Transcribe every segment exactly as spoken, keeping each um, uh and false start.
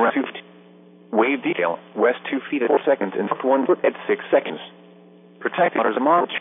two feet. Wave detail, west two feet at four seconds and one foot at six seconds. Protect waters a moderate.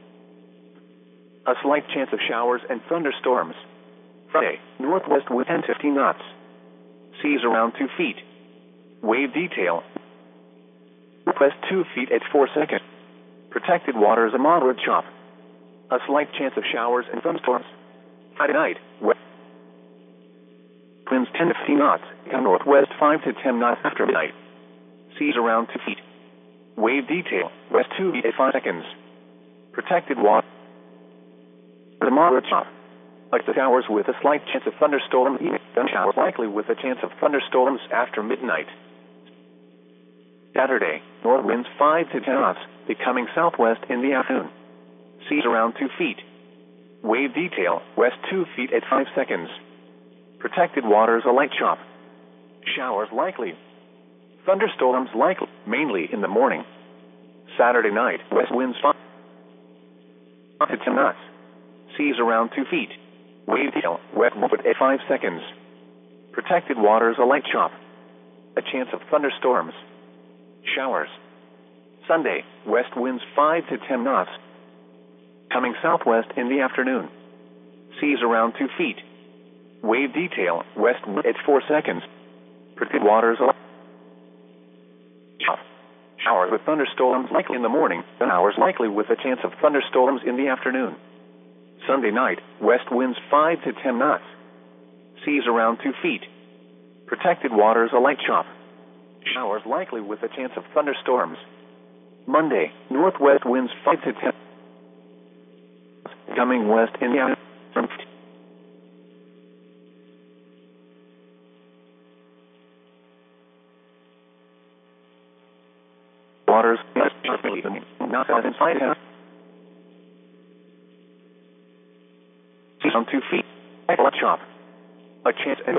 A slight chance of showers and thunderstorms. Friday, northwest wind ten to fifteen knots. Seas around two feet. Wave detail, west two feet at four seconds. Protected waters a moderate chop. A slight chance of showers and thunderstorms. Friday night, west winds ten to fifteen knots, come northwest five to ten knots after midnight. Seas around two feet. Wave detail, west two feet at five seconds. Protected water, the moderate chop. Like the showers with a slight chance of thunderstorms, even gun showers likely with a chance of thunderstorms after midnight. Saturday, north winds five to ten knots, becoming southwest in the afternoon. Seas around two feet. Wave detail, west two feet at five seconds. Protected waters a light chop. Showers likely. Thunderstorms likely, mainly in the morning. Saturday night, west winds five to ten knots. Seas around two feet. Wave detail, west one foot at five seconds. Protected waters a light chop. A chance of thunderstorms. Showers. Sunday, west winds five to ten knots. Coming southwest in the afternoon. Seas around two feet. Wave detail, west at four seconds. Protected waters a chop. Showers with thunderstorms likely in the morning, and hours likely with a chance of thunderstorms in the afternoon. Sunday night, west winds five to ten knots. Seas around two feet. Protected waters a light chop. Showers likely with a chance of thunderstorms. Monday, northwest winds five to ten. Coming west in the afternoon. Waters not inside house. Seas on two feet. A chop. A chance and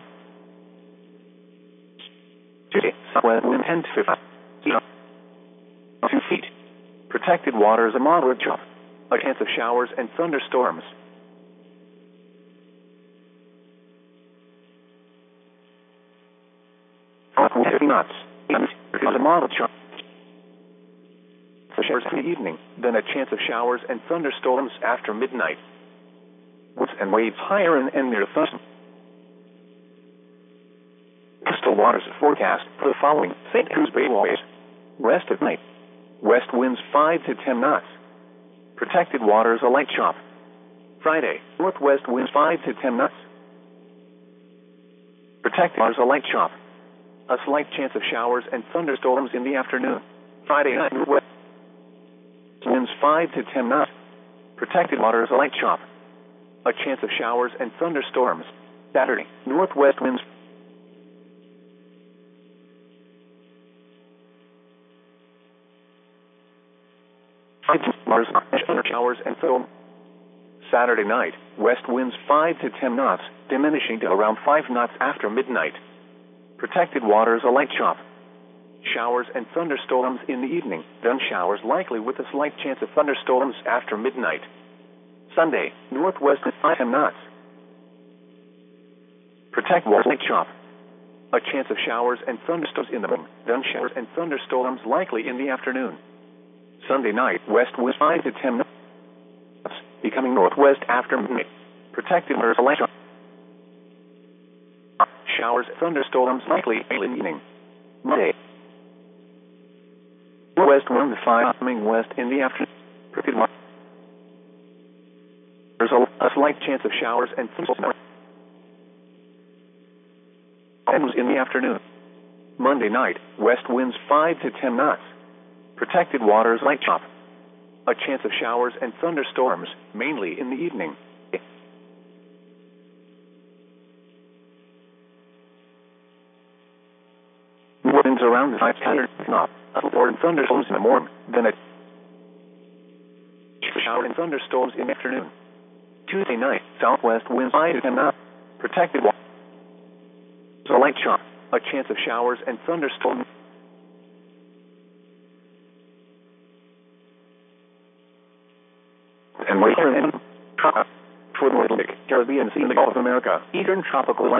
Tuesday, southwest wind ten to fifteen. Two feet. Protected waters a moderate chop. A chance of showers and thunderstorms. fifty knots. A moderate chop. Showers in the evening, then a chance of showers and thunderstorms after midnight. Winds and waves higher and, and near the thunderstorm. Coastal waters forecast for the following: Saint Cruz Bay waves. Rest of night. West winds five to ten knots. Protected waters a light chop. Friday, northwest winds five to ten knots. Protected waters a light chop. A slight chance of showers and thunderstorms in the afternoon. Friday night, northwest winds five to ten knots. Protected waters a light chop. A chance of showers and thunderstorms. Saturday, northwest winds showers and thunderstorms. Saturday night, west winds five to ten knots, diminishing to around five knots after midnight. Protected waters a light chop. Showers and thunderstorms in the evening, then showers likely with a slight chance of thunderstorms after midnight. Sunday, northwest at five to ten knots. Protect waters light chop. A chance of showers and thunderstorms in the morning, then showers and thunderstorms likely in the afternoon. Sunday night, west winds five to ten knots, becoming northwest after midnight. Protected waters light chop. Showers and thunderstorms likely in the evening. Monday, west wind five coming west in the afternoon. Protected waters. There's a, a slight chance of showers and thunderstorms in the afternoon. Monday night, west winds five to ten knots. Protected waters light chop. A chance of showers and thunderstorms, mainly in the evening. Winds around the five hundred knot. Or thunderstorms in the morning, then a shower and thunderstorms in the afternoon. Tuesday night, southwest winds five to ten knots. Protected waters a light chop. A chance of showers and thunderstorms. And later in for the Atlantic, Caribbean Sea, and the Gulf of America, eastern tropical